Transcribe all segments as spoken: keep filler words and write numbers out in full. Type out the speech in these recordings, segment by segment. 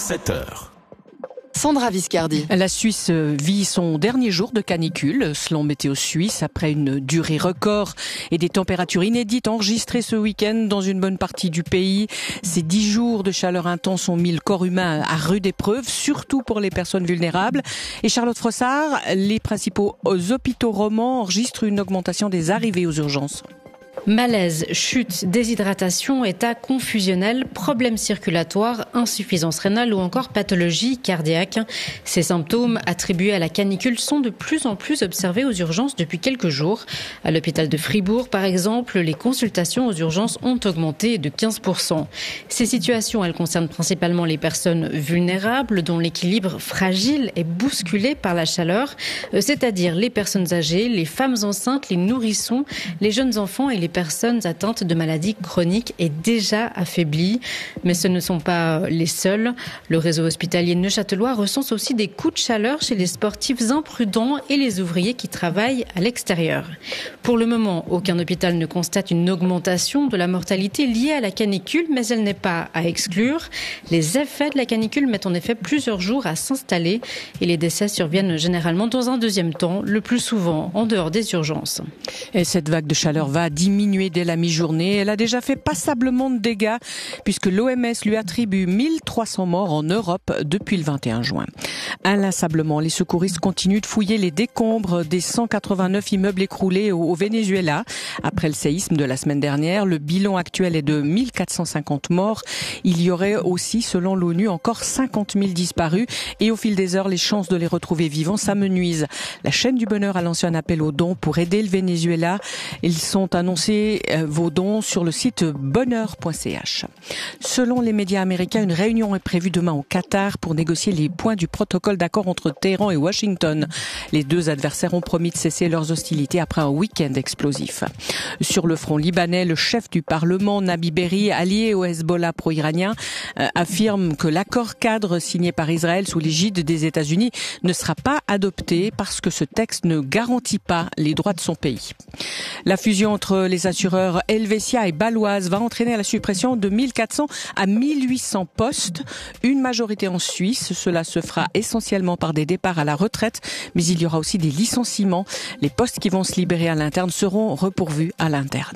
sept heures. Sandra Viscardi. La Suisse vit son dernier jour de canicule, selon Météo Suisse, après une durée record et des températures inédites enregistrées ce week-end dans une bonne partie du pays. Ces dix jours de chaleur intense ont mis le corps humain à rude épreuve, surtout pour les personnes vulnérables. Et Charlotte Frossard, les principaux hôpitaux romans enregistrent une augmentation des arrivées aux urgences. Malaise, chute, déshydratation, état confusionnel, problèmes circulatoires, insuffisance rénale ou encore pathologie cardiaque. Ces symptômes attribués à la canicule sont de plus en plus observés aux urgences depuis quelques jours. À l'hôpital de Fribourg, par exemple, les consultations aux urgences ont augmenté de quinze pour cent. Ces situations, elles concernent principalement les personnes vulnérables dont l'équilibre fragile est bousculé par la chaleur, c'est-à-dire les personnes âgées, les femmes enceintes, les nourrissons, les jeunes enfants et les personnes atteintes de maladies chroniques est déjà affaiblie. Mais ce ne sont pas les seuls. Le réseau hospitalier neuchâtelois recense aussi des coups de chaleur chez les sportifs imprudents et les ouvriers qui travaillent à l'extérieur. Pour le moment, aucun hôpital ne constate une augmentation de la mortalité liée à la canicule, mais elle n'est pas à exclure. Les effets de la canicule mettent en effet plusieurs jours à s'installer et les décès surviennent généralement dans un deuxième temps, le plus souvent en dehors des urgences. Et cette vague de chaleur va diminuer dès la mi-journée. Elle a déjà fait passablement de dégâts puisque l'O M S lui attribue mille trois cents morts en Europe depuis le vingt et un juin. Inlassablement, les secouristes continuent de fouiller les décombres des cent quatre-vingt-neuf immeubles écroulés au Venezuela. Après le séisme de la semaine dernière, le bilan actuel est de mille quatre cent cinquante morts. Il y aurait aussi, selon l'ONU, encore cinquante mille disparus et au fil des heures, les chances de les retrouver vivants s'amenuisent. La chaîne du bonheur a lancé un appel aux dons pour aider le Venezuela. Ils sont annoncés vos dons sur le site bonheur point c h. Selon les médias américains, une réunion est prévue demain au Qatar pour négocier les points du protocole d'accord entre Téhéran et Washington. Les deux adversaires ont promis de cesser leurs hostilités après un week-end explosif. Sur le front libanais, le chef du Parlement, Nabi Berri, allié au Hezbollah pro-iranien, euh, affirme que l'accord cadre signé par Israël sous l'égide des États-Unis ne sera pas adopté parce que ce texte ne garantit pas les droits de son pays. La fusion entre les assureurs Helvetia et Baloise va entraîner la suppression de mille quatre cents à mille huit cents postes. Une majorité en Suisse. Cela se fera essentiellement par des départs à la retraite, mais il y aura aussi des licenciements. Les postes qui vont se libérer à l'interne seront repourvus à l'interne.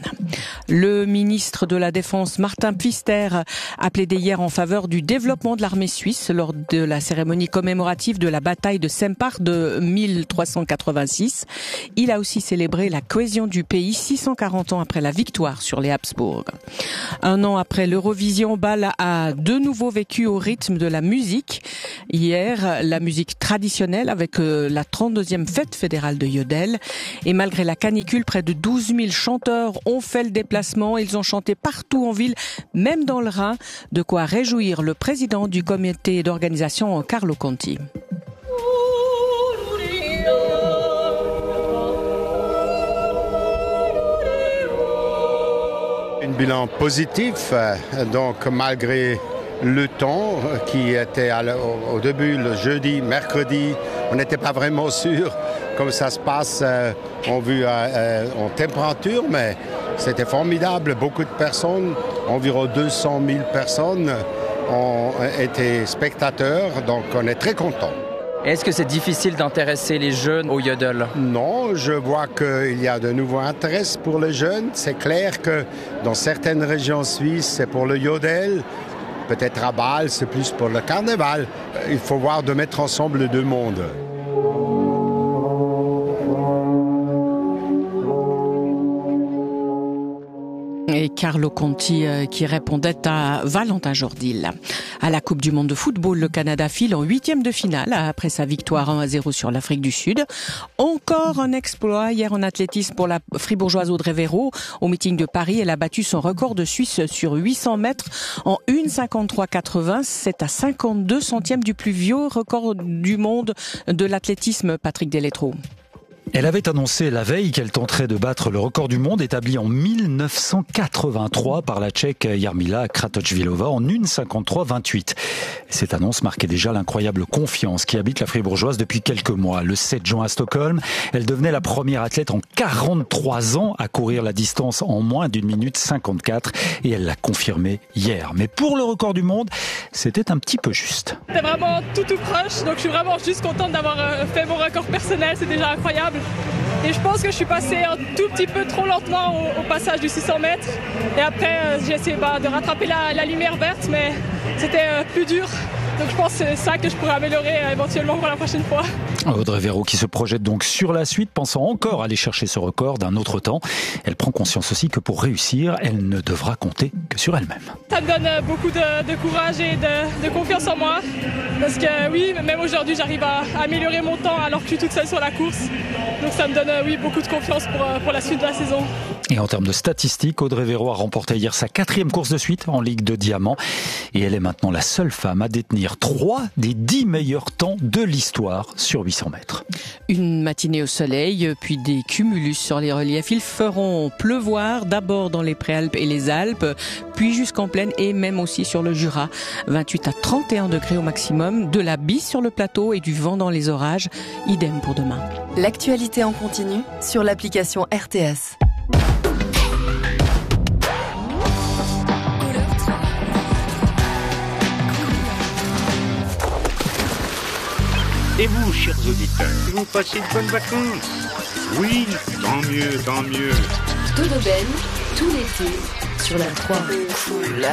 Le ministre de la Défense, Martin Pfister, a plaidé hier en faveur du développement de l'armée suisse lors de la cérémonie commémorative de la bataille de Sempach de mille trois cent quatre-vingt-six. Il a aussi célébré la cohésion du pays six cent quarante ans après la victoire sur les Habsbourg. Un an après l'Eurovision, Bâle a de nouveau vécu au rythme de la musique. Hier, la musique traditionnelle avec la trente-deuxième fête fédérale de Yodel. Et malgré la canicule, près de douze mille chanteurs ont fait le déplacement. Ils ont chanté partout en ville, même dans le Rhin. De quoi réjouir le président du comité d'organisation, Carlo Conti. Un bilan positif, donc malgré le temps qui était au début, le jeudi, mercredi, on n'était pas vraiment sûr comment ça se passe en vue en température, mais c'était formidable. Beaucoup de personnes, environ deux cent mille personnes ont été spectateurs, donc on est très contents. Est-ce que c'est difficile d'intéresser les jeunes au yodel? Non, je vois qu'il y a de nouveaux intérêts pour les jeunes. C'est clair que dans certaines régions suisses, c'est pour le yodel. Peut-être à Bâle, c'est plus pour le carnaval. Il faut voir de mettre ensemble les deux mondes. Et Carlo Conti euh, qui répondait à Valentin Jourdil. À la Coupe du monde de football, le Canada file en huitième de finale après sa victoire un à zéro sur l'Afrique du Sud. Encore un exploit hier en athlétisme pour la fribourgeoise Audrey Véraud. Au meeting de Paris, elle a battu son record de Suisse sur huit cents mètres en une cinquante-trois quatre-vingts. C'est à cinquante-deux centièmes du plus vieux record du monde de l'athlétisme, Patrick Deletreau. Elle avait annoncé la veille qu'elle tenterait de battre le record du monde établi en mille neuf cent quatre-vingt-trois par la Tchèque Jarmila Kratochvílová en une cinquante-trois vingt-huit. Cette annonce marquait déjà l'incroyable confiance qui habite la fribourgeoise depuis quelques mois. Le sept juin à Stockholm, elle devenait la première athlète en quarante-trois ans à courir la distance en moins d'une minute cinquante-quatre et elle l'a confirmé hier. Mais pour le record du monde, c'était un petit peu juste. C'était vraiment tout tout proche, donc je suis vraiment juste contente d'avoir fait mon record personnel, c'est déjà incroyable. Et je pense que je suis passée un tout petit peu trop lentement au, au passage du six cents mètres. Et après, euh, j'ai essayé bah, de rattraper la, la lumière verte, mais c'était euh, plus dur. Donc je pense que c'est ça que je pourrais améliorer euh, éventuellement pour la prochaine fois. Audrey Véraud qui se projette donc sur la suite, pensant encore aller chercher ce record d'un autre temps. Elle prend conscience aussi que pour réussir, elle ne devra compter que sur elle-même. Ça me donne beaucoup de, de courage et de, de confiance en moi. Parce que oui, même aujourd'hui, j'arrive à, à améliorer mon temps alors que je suis toute seule sur la course. Donc ça me donne oui, beaucoup de confiance pour, pour la suite de la saison. Et en termes de statistiques, Audrey Véraud a remporté hier sa quatrième course de suite en Ligue de Diamant. Et elle est maintenant la seule femme à détenir trois des dix meilleurs temps de l'histoire sur huit cents mètres. Une matinée au soleil, puis des cumulus sur les reliefs. Ils feront pleuvoir d'abord dans les Préalpes et les Alpes, puis jusqu'en plaine et même aussi sur le Jura. vingt-huit à trente et un degrés au maximum, de la bise sur le plateau et du vent dans les orages. Idem pour demain. L'actualité en continu sur l'application R T S. Et vous, chers auditeurs, vous passez de bonnes vacances? Oui, tant mieux, tant mieux. Tout de belle, tout l'été, sur la trois. Couleur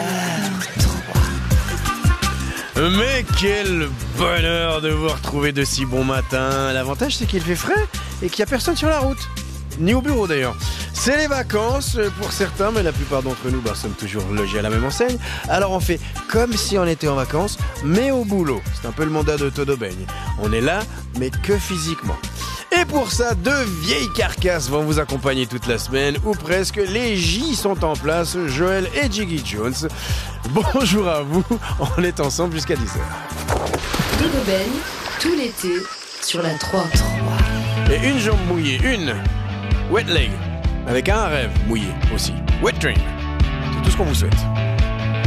trois. Mais quel bonheur de vous retrouver de si bon matin. L'avantage, c'est qu'il fait frais et qu'il n'y a personne sur la route. Ni au bureau d'ailleurs. C'est les vacances pour certains, mais la plupart d'entre nous bah, sommes toujours logés à la même enseigne. Alors on fait comme si on était en vacances, mais au boulot. C'est un peu le mandat de Todo Beigne. On est là, mais que physiquement. Et pour ça, deux vieilles carcasses vont vous accompagner toute la semaine, ou presque. Les J sont en place, Joël et Jiggy Jones. Bonjour à vous, on est ensemble jusqu'à dix heures. Todo Beigne, tout l'été, sur la trois. Et une jambe mouillée, une wet leg, avec un rêve mouillé aussi. Wet dream. C'est tout ce qu'on vous souhaite.